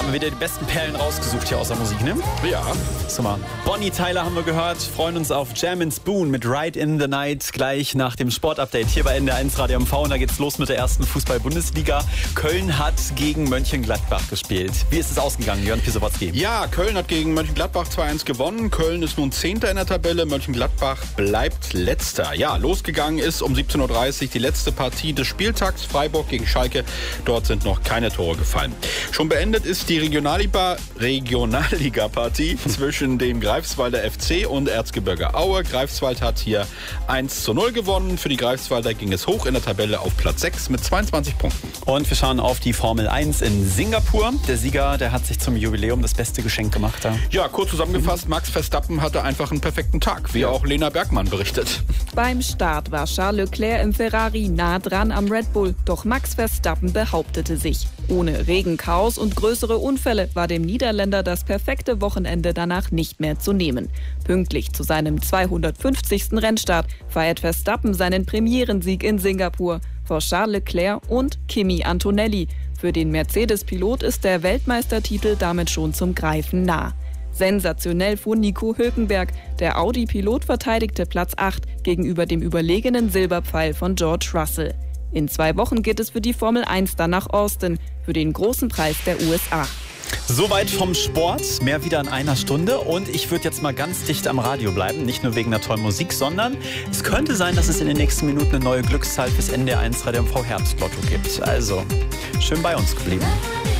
Haben wir wieder die besten Perlen rausgesucht hier aus der Musik, ne? Ja. So mal. Bonnie Tyler haben wir gehört. Freuen uns auf Jam & Spoon mit Ride in the Night gleich nach dem Sportupdate hier bei NDR1 Radio MV. Und da geht's los mit der ersten Fußball-Bundesliga. Köln hat gegen Mönchengladbach gespielt. Wie ist es ausgegangen, Jörn Pisowotzki? Ja, Köln hat gegen Mönchengladbach 2-1 gewonnen. Köln ist nun 10. in der Tabelle. Mönchengladbach bleibt Letzter. Ja, losgegangen ist um 17.30 Uhr die letzte Partie des Spieltags. Freiburg gegen Schalke. Dort sind noch keine Tore gefallen. Schon beendet ist die Regionalliga-Partie zwischen dem Greifswalder FC und Erzgebirge Aue. Greifswald hat hier 1:0 gewonnen. Für die Greifswalder ging es hoch in der Tabelle auf Platz 6 mit 22 Punkten. Und wir schauen auf die Formel 1 in Singapur. Der Sieger, der hat sich zum Jubiläum das beste Geschenk gemacht. Ja, kurz zusammengefasst, Max Verstappen hatte einfach einen perfekten Tag, wie auch Lena Bergmann berichtet. Beim Start war Charles Leclerc im Ferrari nah dran am Red Bull, doch Max Verstappen behauptete sich. Ohne Regenchaos und größere Unfälle war dem Niederländer das perfekte Wochenende danach nicht mehr zu nehmen. Pünktlich zu seinem 250. Rennstart feiert Verstappen seinen Premierensieg in Singapur vor Charles Leclerc und Kimi Antonelli. Für den Mercedes-Pilot ist der Weltmeistertitel damit schon zum Greifen nah. Sensationell fuhr Nico Hülkenberg. Der Audi-Pilot verteidigte Platz 8 gegenüber dem überlegenen Silberpfeil von George Russell. In 2 Wochen geht es für die Formel 1 dann nach Austin für den großen Preis der USA. Soweit vom Sport, mehr wieder in einer Stunde. Und ich würde jetzt mal ganz dicht am Radio bleiben, nicht nur wegen der tollen Musik, sondern es könnte sein, dass es in den nächsten Minuten eine neue Glückszahl fürs NDR1 Radio MV Herbstlotto gibt. Also, schön bei uns geblieben.